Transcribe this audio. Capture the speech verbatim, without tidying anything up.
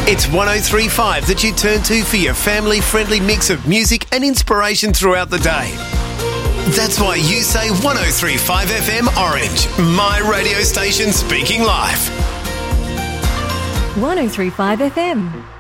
It's one oh three point five that you turn to for your family-friendly mix of music and inspiration throughout the day. That's why you say one oh three point five F M Orange, my radio station speaking live. one oh three point five F M.